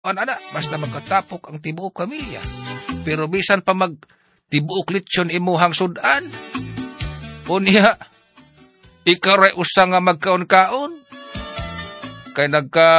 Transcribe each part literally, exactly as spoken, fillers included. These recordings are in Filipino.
tinuan ana, basta magkatapok ang tibuok pamilya. Pero bisan pa mag tibuok litsyon imuhang sudan, unya, ikaw ray usa nga magkaon-kaon, kay nagka,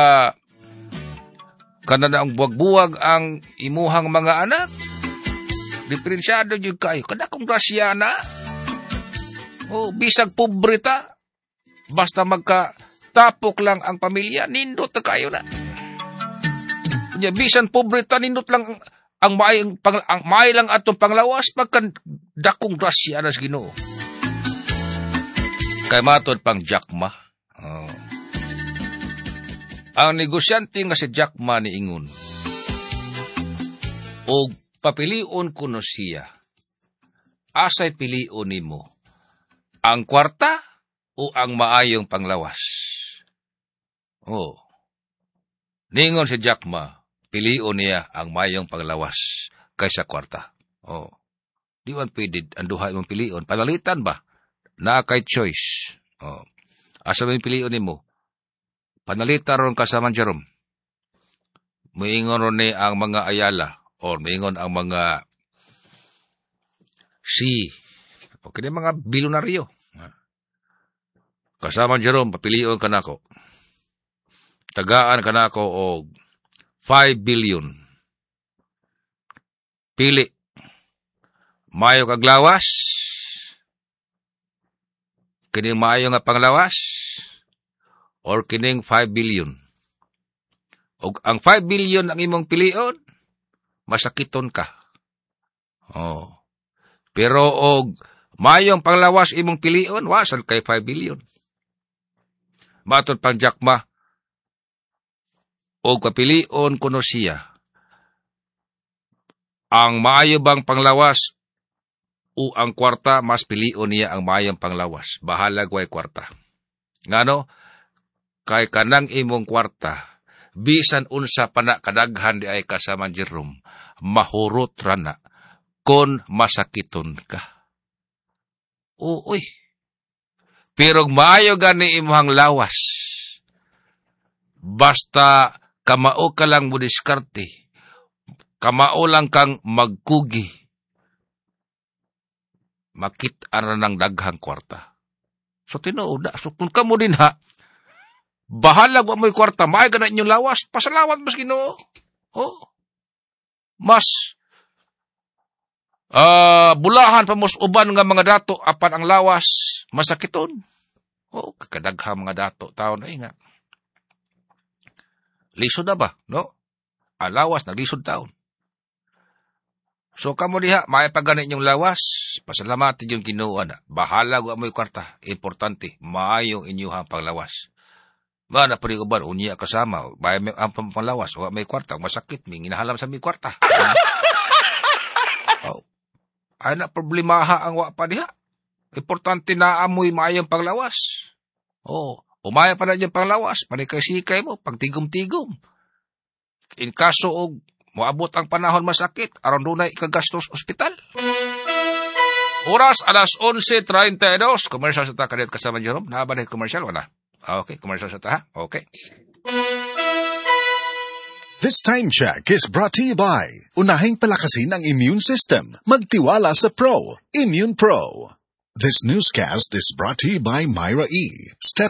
kanana ang buwag-buwag ang imuhang mga anak, diferensyado yun kayo, kada kong grasya na, o bisag pobreta, basta magkatapok lang ang pamilya, nindot na kayo na. Unya, bisan pobreta, nindot lang ang ang may, pang, ang may lang atong panglawas, pagka dakong grasya na sa Ginoo. Kay matod pang Jack Ma. Oh. Ang negosyante nga si Jack Ma ni ingon, o papilion ko no siya, asay pilion nimo, ang kwarta o ang maayong panglawas? Oh. Ningon si Jack Ma, pilion niya ang mayong panglawas kaysa kwarta. Oh. Di man pwede ang duha mong pilion. Panalitan ba? Na kay choice. Oh. Asa may pilion nimo? Panalitan ron kasama Jerome. Muingon ron ni ang mga Ayala or muingon ang mga si o kini mga bilyonaryo. Kasama Jerome, papilion ka nako. Tagaan ka nako og five billion. Pili. Mayo kag lawas. Kining maayo nga panglawas. Or kining five billion. Og ang five billion ang imong pilion, masakiton ka. Oh. Pero og mayong panglawas imong pilion, wasan kay five billion. Matod pang Jack Ma, o papilion kuno siya, ang maayo bang panglawas o ang kwarta, mas pilion niya ang maayong panglawas. Bahala gway kwarta. Ngano? Kay kanang imong kwarta, bisan unsa pa na kadaghan di ay kasama Jerome, mahurot rana, kon masakiton ka. Uy. Pero maayo gani imong lawas, basta kamao ka lang mo diskarte, kamao lang kang magkugi, makit-ara ng daghang kwarta. So tinuod, so kung kamo din ha, bahala ko amoy kwarta, maay ka na inyong lawas, pasalawat mas Ginoo. Oh. Mas, uh, bulahan pa mos uban nga mga dato, apan ang lawas, masakiton. Oh, kakadaghang mga dato, tao na inga. Lisod na ba, no? Alawas, naglisod taon. So, kamo diha, may pagganit yung lawas, pasalamatin yung Ginoo na. Bahala ko amoy kwarta, importante, maayong inyuhang panglawas. Ba, na pari uban, unya kasama, may ang panglawas, o may kwarta, masakit, may ginahalam sa may kwarta. Oh. Ay na problemaha ang wapa diha. Importante na amoy maayong panglawas. Oh. Umaya pa na dyan panglawas, panikay-sikay mo, pagtigom-tigom. In kaso og moabot ang panahon masakit, aron dunay ikagastos ospital. Oras alas onse treinta y dos, komersyal sa ta kadit kasama Jerome. Naaba na komersyal, wala? Okay, komersyal sa ta, ha? Okay. This time check is brought to you by Unahing palakasin ang immune system. Magtiwala sa Pro. Immune Pro. This newscast is brought to you by Myra E. Step